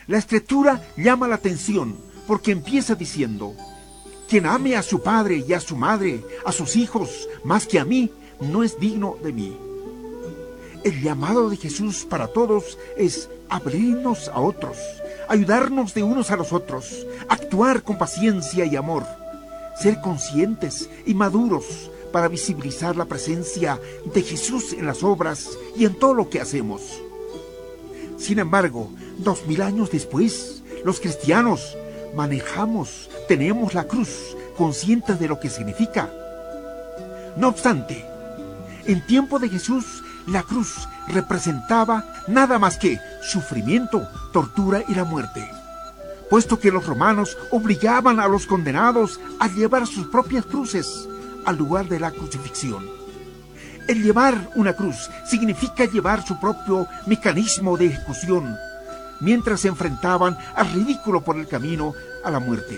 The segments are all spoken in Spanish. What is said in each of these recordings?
La escritura llama la atención porque empieza diciendo: quien ame a su padre y a su madre, a sus hijos, más que a mí, no es digno de mí. El llamado de Jesús para todos es abrirnos a otros, ayudarnos de unos a los otros, actuar con paciencia y amor, ser conscientes y maduros para visibilizar la presencia de Jesús en las obras y en todo lo que hacemos. Sin embargo, 2000 años después, los cristianos tenemos la cruz, conscientes de lo que significa. No obstante, en tiempo de Jesús, la cruz representaba nada más que sufrimiento, tortura y la muerte, puesto que los romanos obligaban a los condenados a llevar sus propias cruces al lugar de la crucifixión. El llevar una cruz significa llevar su propio mecanismo de ejecución, mientras se enfrentaban al ridículo por el camino a la muerte.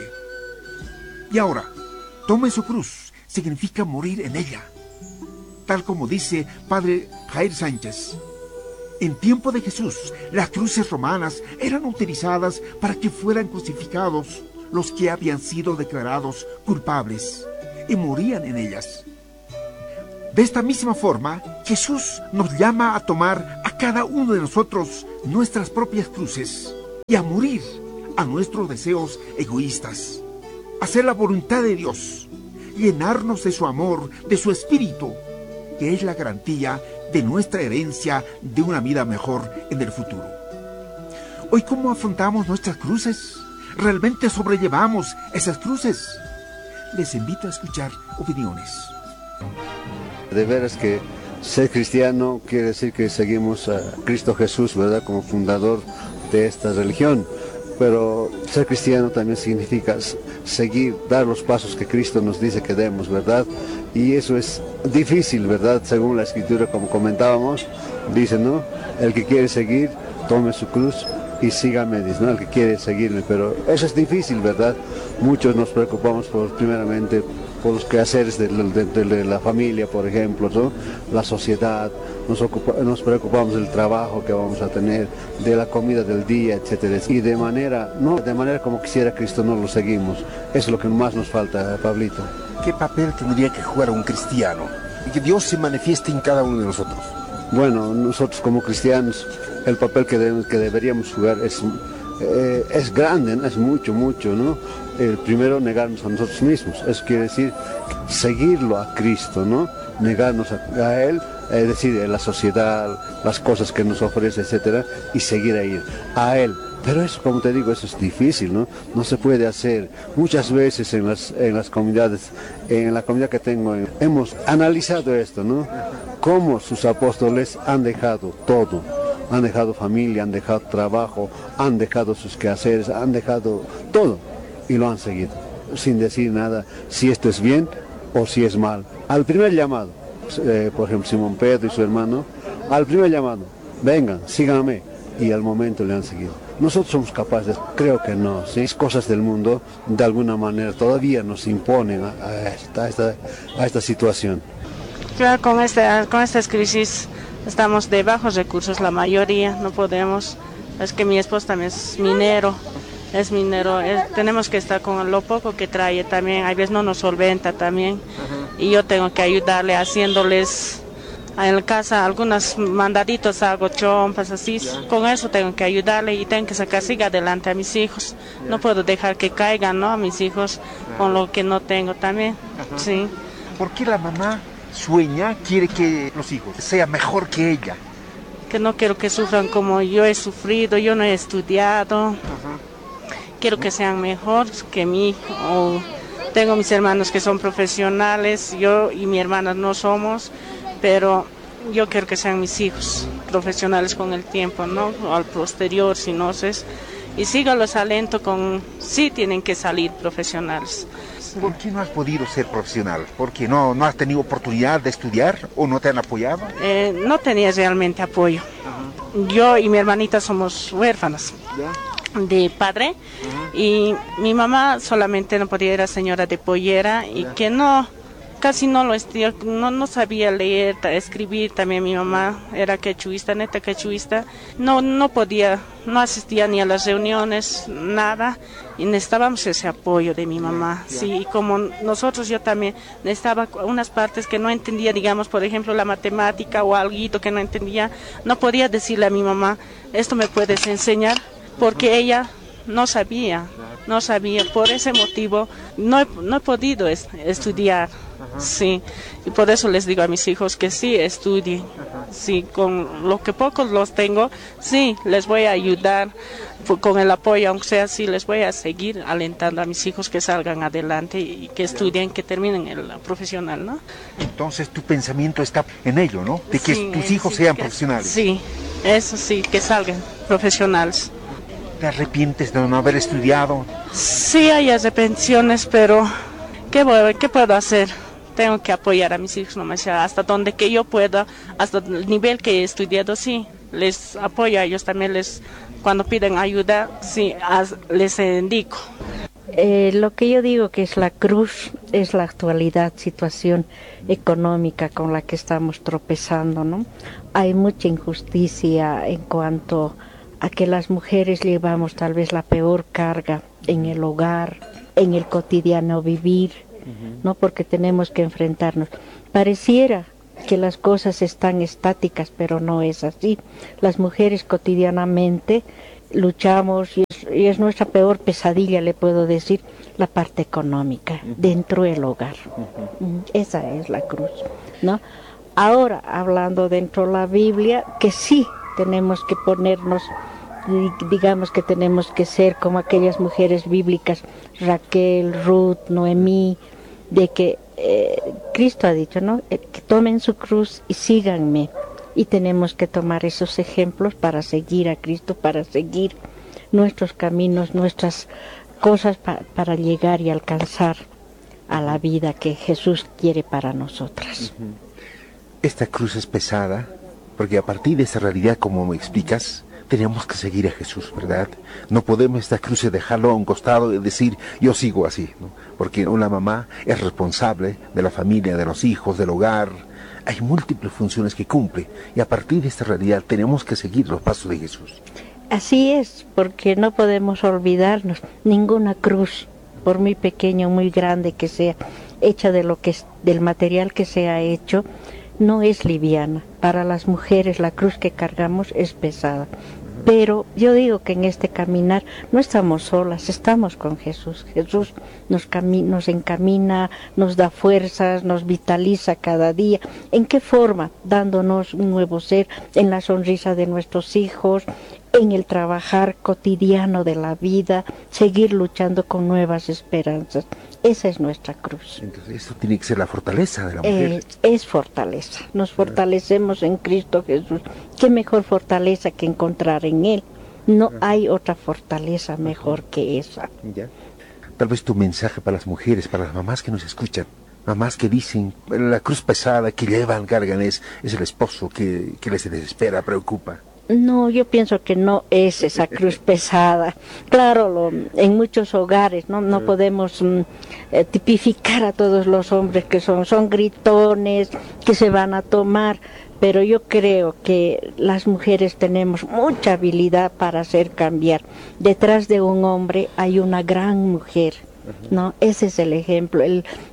Y ahora, tome su cruz significa morir en ella, tal como dice Padre Jair Sánchez. En tiempo de Jesús, las cruces romanas eran utilizadas para que fueran crucificados los que habían sido declarados culpables y morían en ellas. De esta misma forma, Jesús nos llama a tomar a cada uno de nosotros nuestras propias cruces y a morir a nuestros deseos egoístas, hacer la voluntad de Dios, llenarnos de su amor, de su espíritu, que es la garantía de nuestra herencia de una vida mejor en el futuro. Hoy, ¿cómo afrontamos nuestras cruces? ¿Realmente sobrellevamos esas cruces? Les invito a escuchar opiniones. De veras que ser cristiano quiere decir que seguimos a Cristo Jesús, ¿verdad?, como fundador de esta religión. Pero ser cristiano también significa seguir, dar los pasos que Cristo nos dice que demos, ¿verdad? Y eso es difícil, ¿verdad? Según la Escritura, como comentábamos, dice, ¿no? El que quiere seguir, tome su cruz y sígame, dice, ¿no? El que quiere seguirme, pero eso es difícil, ¿verdad? Muchos nos preocupamos primeramente por los quehaceres de la familia, por ejemplo, ¿no? La sociedad, nos preocupamos del trabajo que vamos a tener, de la comida del día, etcétera. Y de manera como quisiera Cristo no lo seguimos. Eso es lo que más nos falta, Pablito. ¿Qué papel tendría que jugar un cristiano? Y que Dios se manifieste en cada uno de nosotros. Bueno, nosotros como cristianos, el papel que deberíamos jugar es grande, ¿no? Es mucho, ¿no? El primero, negarnos a nosotros mismos. Eso quiere decir seguirlo a Cristo, ¿no? Negarnos a Él, es decir, la sociedad, las cosas que nos ofrece, etcétera, y seguir a Él. Pero eso, como te digo, eso es difícil, ¿no? No se puede hacer. Muchas veces en las comunidades, en la comunidad que tengo, hemos analizado esto, ¿no? Cómo sus apóstoles han dejado todo. Han dejado familia, han dejado trabajo, han dejado sus quehaceres, han dejado todo y lo han seguido, sin decir nada, si esto es bien o si es mal. Al primer llamado, por ejemplo, Simón Pedro y su hermano, al primer llamado, vengan, síganme, y al momento le han seguido. Nosotros somos capaces, creo que no, ¿sí? Cosas del mundo, de alguna manera, todavía nos imponen a esta situación. Claro, con estas crisis estamos de bajos recursos, la mayoría, no podemos. Es que mi esposo también es minero, tenemos que estar con lo poco que trae también, a veces no nos solventa también. Y yo tengo que ayudarle haciéndoles en la casa algunos mandaditos, hago chompas así, con eso tengo que ayudarle y tengo que siga adelante a mis hijos. No puedo dejar que caigan, ¿no?, a mis hijos con lo que no tengo también. Sí. ¿Por qué la mamá quiere que los hijos sean mejor que ella? Que no quiero que sufran como yo he sufrido, yo no he estudiado. Quiero que sean mejores que mí. Tengo mis hermanos que son profesionales, yo y mi hermana no somos, pero yo quiero que sean mis hijos profesionales con el tiempo, ¿no? Al posterior, si no es. Y sigo los alento sí tienen que salir profesionales. ¿Por qué no has podido ser profesional? ¿Por qué no has tenido oportunidad de estudiar o no te han apoyado? No tenía realmente apoyo. Yo y mi hermanita somos huérfanas de padre y mi mamá solamente no podía, era señora de pollera y que casi no lo estudió, no sabía leer, escribir. También mi mamá era quechuista, neta quechuista, no podía no asistía ni a las reuniones, nada, y necesitábamos ese apoyo de mi mamá, sí, y como nosotros, yo también necesitaba unas partes que no entendía, digamos, por ejemplo, la matemática o algo que no entendía, no podía decirle a mi mamá, esto me puedes enseñar, porque ella no sabía, por ese motivo no he podido estudiar, sí, y por eso les digo a mis hijos que sí estudien, sí, con lo que pocos los tengo, sí, les voy a ayudar, con el apoyo, aunque sea así, les voy a seguir alentando a mis hijos que salgan adelante y que estudien, que terminen el profesional, ¿no? Entonces tu pensamiento está en ello, ¿no? De que Sí, tus hijos sí, sean profesionales. Sí, eso sí, que salgan profesionales. ¿Te arrepientes de no haber estudiado? Sí hay arrepenticiones, pero ¿qué puedo hacer? Tengo que apoyar a mis hijos nomás, hasta donde que yo pueda, hasta el nivel que he estudiado, sí, les apoyo a ellos también, cuando piden ayuda, sí, les indico. Lo que yo digo que es la cruz, es la actualidad, situación económica con la que estamos tropezando, ¿no? Hay mucha injusticia en cuanto a que las mujeres llevamos tal vez la peor carga en el hogar, en el cotidiano vivir, ¿no? Porque tenemos que enfrentarnos. Pareciera que las cosas están estáticas, pero no es así. Las mujeres cotidianamente luchamos y es nuestra peor pesadilla, le puedo decir, la parte económica dentro del hogar. Esa es la cruz, ¿no? Ahora, hablando dentro de la Biblia, que sí tenemos que ponernos, digamos que tenemos que ser como aquellas mujeres bíblicas, Raquel, Ruth, Noemí, de que Cristo ha dicho, ¿no? Que tomen su cruz y síganme. Y tenemos que tomar esos ejemplos para seguir a Cristo, para seguir nuestros caminos, nuestras cosas para llegar y alcanzar a la vida que Jesús quiere para nosotras. Esta cruz es pesada, porque a partir de esa realidad, como me explicas, tenemos que seguir a Jesús, ¿verdad? No podemos esta cruz dejarlo a un costado y decir, yo sigo así, ¿no? Porque una mamá es responsable de la familia, de los hijos, del hogar. Hay múltiples funciones que cumple, y a partir de esta realidad tenemos que seguir los pasos de Jesús. Así es, porque no podemos olvidarnos, ninguna cruz, por muy pequeña o muy grande que sea, hecha del material que sea hecho, no es liviana. Para las mujeres la cruz que cargamos es pesada. Pero yo digo que en este caminar no estamos solas, estamos con Jesús. Jesús nos encamina, nos da fuerzas, nos vitaliza cada día. ¿En qué forma? Dándonos un nuevo ser, en la sonrisa de nuestros hijos, en el trabajar cotidiano de la vida, seguir luchando con nuevas esperanzas. Esa es nuestra cruz. Entonces, eso tiene que ser la fortaleza de la mujer. Es fortaleza. Nos fortalecemos en Cristo Jesús. ¿Qué mejor fortaleza que encontrar en Él? No hay otra fortaleza mejor que esa. Ya. Tal vez tu mensaje para las mujeres, para las mamás que nos escuchan, mamás que dicen, la cruz pesada que llevan, cargan, es el esposo que les desespera, preocupa. No, yo pienso que no es esa cruz pesada. Claro, en muchos hogares no podemos tipificar a todos los hombres que son gritones, que se van a tomar, pero yo creo que las mujeres tenemos mucha habilidad para hacer cambiar. Detrás de un hombre hay una gran mujer, ¿no? Ese es el ejemplo,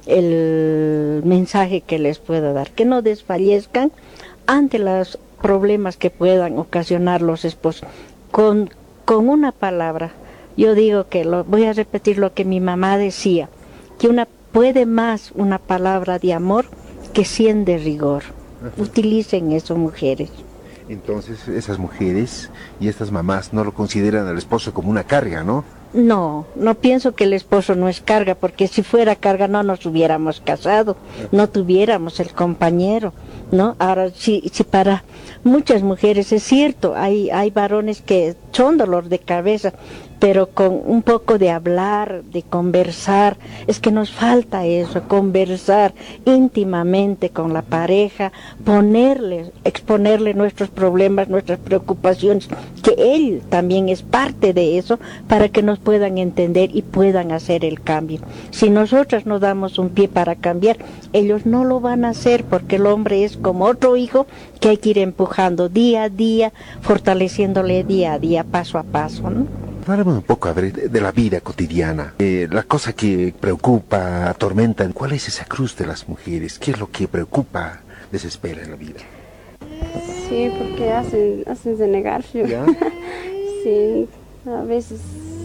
el mensaje que les puedo dar, que no desfallezcan ante los problemas que puedan ocasionar los esposos. Con una palabra, yo digo que voy a repetir lo que mi mamá decía, que puede más una palabra de amor que 100 de rigor. Utilicen eso, mujeres. Entonces, esas mujeres y estas mamás no lo consideran al esposo como una carga, ¿no? No pienso que el esposo no es carga, porque si fuera carga no nos hubiéramos casado, no tuviéramos el compañero, ¿no? Ahora, si para muchas mujeres es cierto, hay varones que son dolor de cabeza, pero con un poco de hablar, de conversar, es que nos falta eso, conversar íntimamente con la pareja, exponerle nuestros problemas, nuestras preocupaciones, que él también es parte de eso, para que nos puedan entender y puedan hacer el cambio. Si nosotras no damos un pie para cambiar, ellos no lo van a hacer, porque el hombre es como otro hijo que hay que ir empujando día a día, fortaleciéndole día a día, paso a paso, ¿no? Háblame un poco, a ver, de la vida cotidiana. La cosa que preocupa, atormenta, ¿cuál es esa cruz de las mujeres? ¿Qué es lo que preocupa, desespera en la vida? Sí, porque hacen denegar. ¿Ya? Sí, a veces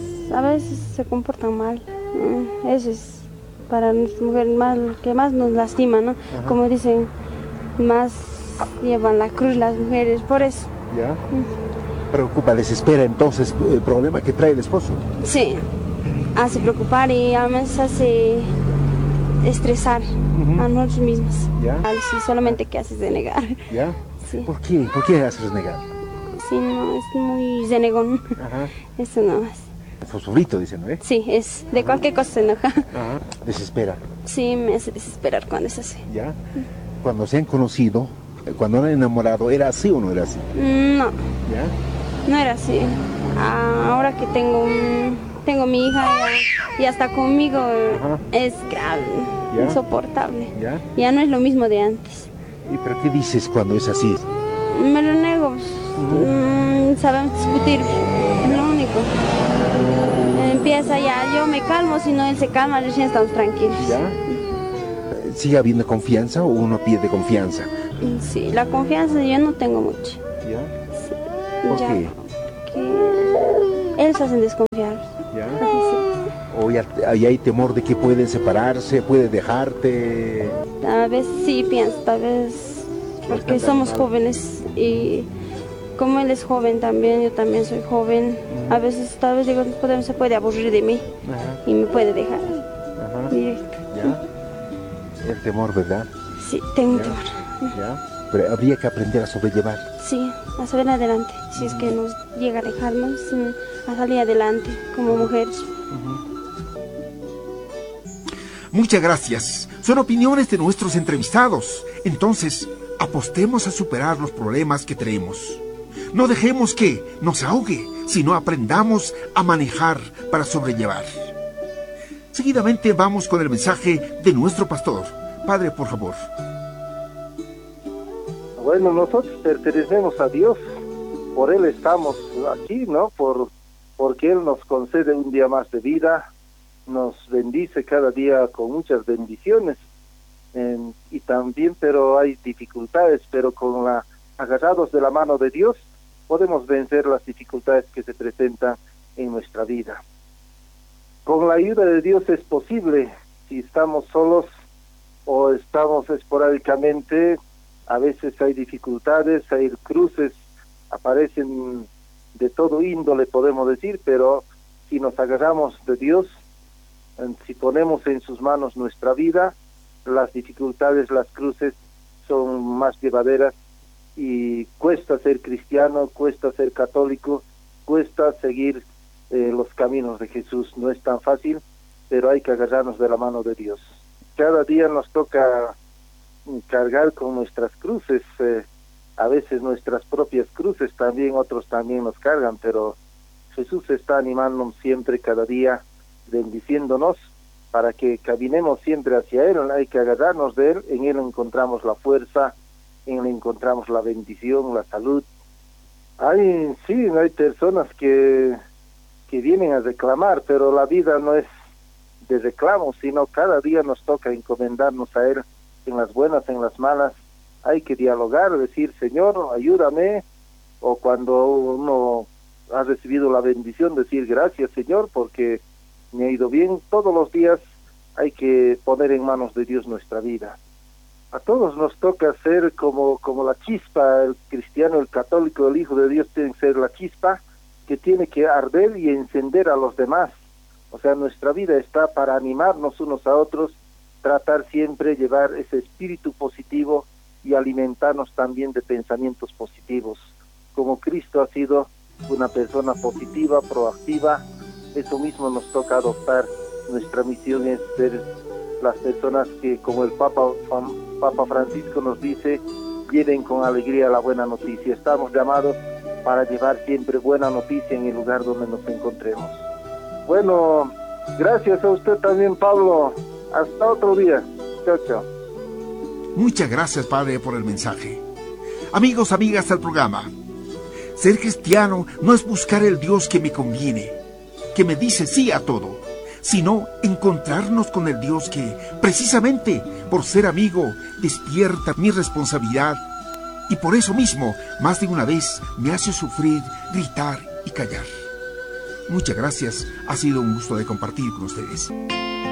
se comportan mal. Eso es para nuestra mujer más, lo que más nos lastima, ¿no? Ajá. Como dicen, más llevan la cruz las mujeres, por eso. ¿Ya? Preocupa, desespera entonces el problema que trae el esposo. Sí, hace preocupar y a veces hace estresar a nosotros mismos. ¿Ya? Sí, solamente que haces denegar. ¿Ya? Sí. ¿Por qué? ¿Por qué haces negar? Sí, no, es muy denegón. Ajá. Eso no es. Fosforito, dicen, ¿no? Sí, es de cualquier cosa se enoja. Ajá. Desespera. Sí, me hace desesperar cuando es así. ¿Ya? Cuando se han conocido, cuando han enamorado, ¿era así o no era así? No, ¿Ya? no era así. Ahora que tengo mi hija y hasta conmigo es grave, ¿Ya? insoportable. ¿Ya? Ya no es lo mismo de antes. ¿Y pero qué dices cuando es así? Me lo niego. Sabemos discutir, es lo único. Empieza ya, yo me calmo, si no él se calma, recién estamos tranquilos. ¿Ya? ¿Sigue habiendo confianza o uno pierde confianza? Sí, la confianza yo no tengo mucho. ¿Ya? Sí, ¿Por ya, qué? Que ellos hacen desconfiar. ¿Ya? Sí. ¿O ya hay temor de que pueden separarse, puede dejarte? A veces sí pienso, tal vez porque somos jóvenes y como él es joven también, yo también soy joven. A veces tal vez digo, se puede aburrir de mí. Ajá. Y me puede dejar. Ajá. Directo. ¿Ya? El temor, ¿verdad? Sí, tengo ¿Ya? temor. ¿Ya? Pero habría que aprender a sobrellevar. Sí, a salir adelante. Si es que nos llega a dejarnos, a salir adelante como mujeres. Muchas gracias. Son opiniones de nuestros entrevistados. Entonces, apostemos a superar los problemas que tenemos. No dejemos que nos ahogue, sino aprendamos a manejar para sobrellevar. Seguidamente vamos con el mensaje de nuestro pastor. Padre, por favor. Bueno, nosotros pertenecemos a Dios, por Él estamos aquí, ¿no? Porque Él nos concede un día más de vida, nos bendice cada día con muchas bendiciones, y también, pero hay dificultades, pero agarrados de la mano de Dios, podemos vencer las dificultades que se presentan en nuestra vida. Con la ayuda de Dios es posible, si estamos solos o estamos esporádicamente. A veces hay dificultades, hay cruces, aparecen de todo índole, podemos decir, pero si nos agarramos de Dios, si ponemos en sus manos nuestra vida, las dificultades, las cruces son más llevaderas, y cuesta ser cristiano, cuesta ser católico, cuesta seguir los caminos de Jesús. No es tan fácil, pero hay que agarrarnos de la mano de Dios. Cada día nos toca cargar con nuestras cruces, a veces nuestras propias cruces también, otros también nos cargan, pero Jesús está animándonos siempre, cada día, bendiciéndonos para que caminemos siempre hacia Él. Hay que agarrarnos de Él, en Él encontramos la fuerza, en Él encontramos la bendición, la salud. Hay personas que vienen a reclamar, pero la vida no es de reclamos, sino cada día nos toca encomendarnos a Él, en las buenas, en las malas. Hay que dialogar, decir, Señor, ayúdame, o cuando uno ha recibido la bendición, decir, gracias, Señor, porque me ha ido bien. Todos los días hay que poner en manos de Dios nuestra vida. A todos nos toca ser como la chispa. El cristiano, el católico, el Hijo de Dios tiene que ser la chispa que tiene que arder y encender a los demás. O sea, nuestra vida está para animarnos unos a otros, tratar siempre llevar ese espíritu positivo y alimentarnos también de pensamientos positivos. Como Cristo ha sido una persona positiva, proactiva, eso mismo nos toca adoptar. Nuestra misión es ser las personas que, como el Papa Francisco nos dice, lleven con alegría la buena noticia. Estamos llamados para llevar siempre buena noticia en el lugar donde nos encontremos. Bueno, gracias a usted también, Pablo. Hasta otro día. Chao, chao. Muchas gracias, Padre, por el mensaje. Amigos, amigas del programa, Ser cristiano no es buscar el Dios que me conviene, que me dice sí a todo, sino encontrarnos con el Dios que, precisamente por ser amigo, despierta mi responsabilidad y por eso mismo, más de una vez, me hace sufrir, gritar y callar. Muchas gracias, ha sido un gusto de compartir con ustedes.